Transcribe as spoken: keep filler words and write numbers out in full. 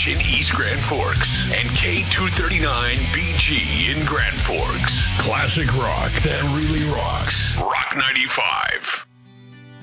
H in East Grand Forks and K two thirty-nine B G in Grand Forks. Classic rock that really rocks. Rock ninety-five.